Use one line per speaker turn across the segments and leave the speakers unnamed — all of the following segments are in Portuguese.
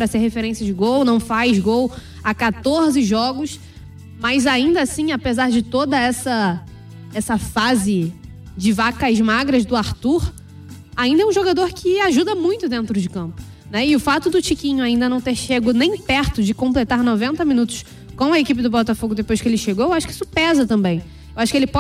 para ser referência de gol, não faz gol há 14 jogos, mas ainda assim, apesar de toda essa fase de vacas magras do Arthur, ainda é um jogador que ajuda muito dentro de campo, né? E o fato do Tiquinho ainda não ter chegado nem perto de completar 90 minutos com a equipe do Botafogo depois que ele chegou, eu acho que isso pesa também. Eu acho que ele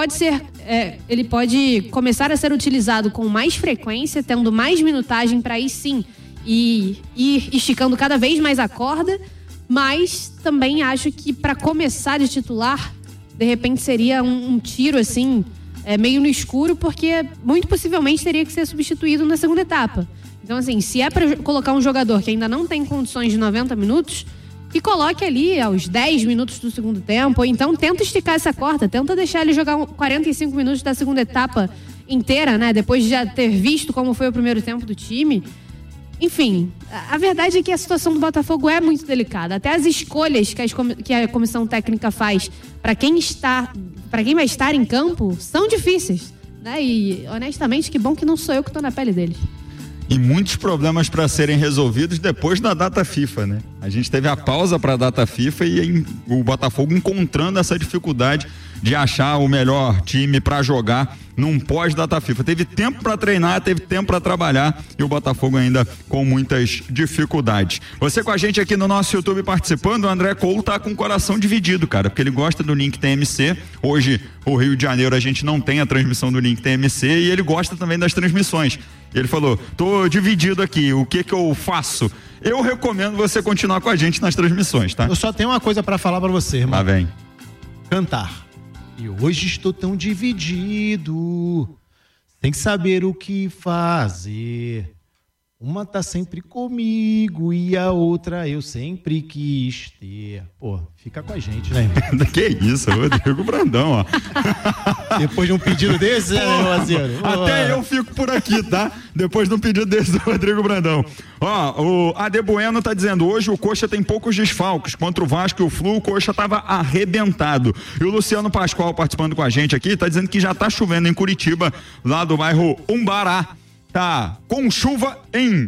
pode começar a ser utilizado com mais frequência, tendo mais minutagem para aí sim ir esticando cada vez mais a corda, mas também acho que para começar de titular, de repente seria um tiro assim, meio no escuro, porque muito possivelmente teria que ser substituído na segunda etapa. Então assim, se é para colocar um jogador que ainda não tem condições de 90 minutos, que coloque ali aos 10 minutos do segundo tempo, ou então tenta esticar essa corda, tenta deixar ele jogar 45 minutos da segunda etapa inteira, né? Depois de já ter visto como foi o primeiro tempo do time. Enfim, a verdade é que a situação do Botafogo é muito delicada. Até as escolhas que a comissão técnica faz para quem vai estar em campo são difíceis, né? E honestamente, que bom que não sou eu que estou na pele deles.
E muitos problemas para serem resolvidos depois da data FIFA, né? A gente teve a pausa para a data FIFA e o Botafogo encontrando essa dificuldade de achar o melhor time para jogar num pós-data FIFA. Teve tempo para treinar, teve tempo para trabalhar e o Botafogo ainda com muitas dificuldades. Você com a gente aqui no nosso YouTube participando, o André Couto tá com o coração dividido, cara, porque ele gosta do Link TMC. Hoje, o Rio de Janeiro, a gente não tem a transmissão do Link TMC e ele gosta também das transmissões. Ele falou, tô dividido aqui, o que eu faço? Eu recomendo você continuar com a gente nas transmissões, tá?
Eu só tenho uma coisa para falar para você, irmão.
Lá vem.
Cantar. E hoje estou tão dividido, sem saber o que fazer. Uma tá sempre comigo e a outra eu sempre quis ter. Pô, fica com a gente, né?
Que isso, Rodrigo Brandão, ó.
Depois de um pedido desse, né, meu parceiro?
Até eu fico por aqui, tá? Depois de um pedido desse do Rodrigo Brandão. Ó, o Ade Bueno tá dizendo, hoje o Coxa tem poucos desfalques. Contra o Vasco e o Flu, o Coxa tava arrebentado. E o Luciano Pascoal participando com a gente aqui, tá dizendo que já tá chovendo em Curitiba, lá do bairro Umbará. Tá com chuva em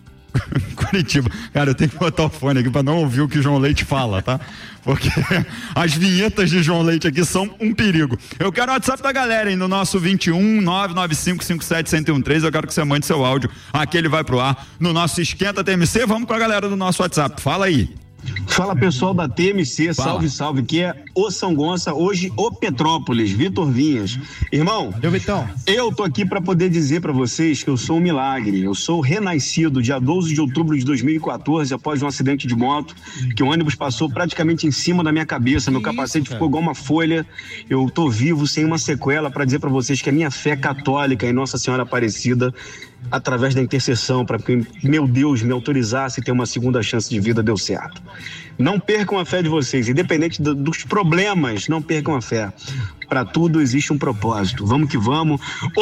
Curitiba. Cara, eu tenho que botar o fone aqui pra não ouvir o que o João Leite fala, tá? Porque as vinhetas de João Leite aqui são um perigo. Eu quero o WhatsApp da galera, hein? No nosso 21 995 57 1013. Eu quero que você mande seu áudio. Aqui ele vai pro ar no nosso Esquenta TMC. Vamos com a galera do nosso WhatsApp. Fala aí.
Fala pessoal da TMC, salve, salve, que é o São Gonça, hoje o Petrópolis, Vitor Vinhas. Irmão,
valeu, Vitão.
Eu tô aqui para poder dizer para vocês que eu sou um milagre, eu sou renascido dia 12 de outubro de 2014, após um acidente de moto, que o ônibus passou praticamente em cima da minha cabeça, meu capacete ficou igual uma folha, eu tô vivo, sem uma sequela, para dizer para vocês que a minha fé católica em Nossa Senhora Aparecida, através da intercessão, para que meu Deus me autorizasse a ter uma segunda chance de vida, deu certo. Não percam a fé de vocês, independente dos problemas, não percam a fé. Para tudo existe um propósito. Vamos que vamos.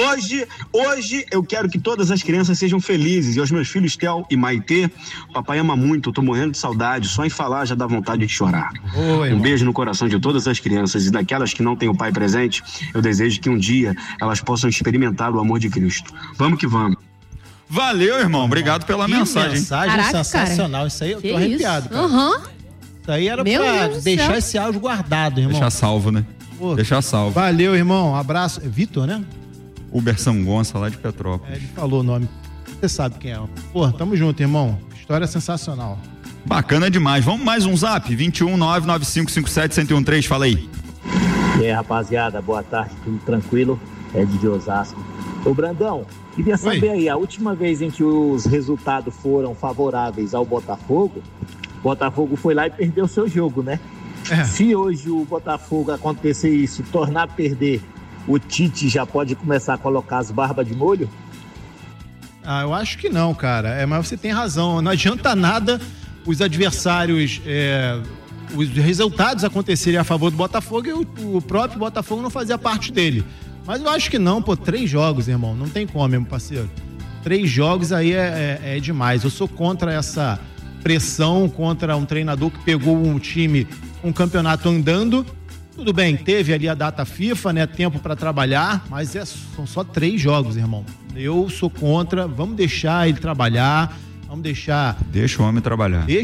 Hoje eu quero que todas as crianças sejam felizes. E aos meus filhos Theo e Maitê, papai ama muito, eu tô morrendo de saudade. Só em falar já dá vontade de chorar. Um beijo no coração de todas as crianças e daquelas que não têm o pai presente, eu desejo que um dia elas possam experimentar o amor de Cristo. Vamos que vamos.
Valeu, irmão. Obrigado pela mensagem.
Mensagem sensacional. Cara. Isso aí eu tô arrepiado, cara. Isso aí era pra deixar esse áudio guardado, irmão.
Deixar salvo, né? Pô, deixar salvo.
Valeu, irmão. Abraço. É Vitor, né?
Uber São Gonça, lá de Petrópolis.
Ele falou o nome. Você sabe quem é. Pô, tamo junto, irmão. História sensacional.
Bacana demais. Vamos mais um zap? 21 995 57 1013. Fala aí.
E aí, rapaziada. Boa tarde. Tudo tranquilo? É de Osasco. Ô, Brandão, queria saber aí, a última vez em que os resultados foram favoráveis ao Botafogo, o Botafogo foi lá e perdeu o seu jogo, né? Se hoje o Botafogo acontecer isso, tornar a perder, o Tite já pode começar a colocar as barbas de molho?
Ah, eu acho que não, cara. Mas você tem razão. Não adianta nada os adversários, os resultados acontecerem a favor do Botafogo e o próprio Botafogo não fazia parte dele. Mas eu acho que não, 3 jogos, irmão. Não tem como, meu parceiro. 3 jogos aí é demais. Eu sou contra essa pressão, contra um treinador que pegou um time, um campeonato andando. Tudo bem, teve ali a data FIFA, né? Tempo para trabalhar, mas são só 3 jogos, irmão. Eu sou contra, vamos deixar ele trabalhar, vamos deixar...
Deixa o homem trabalhar.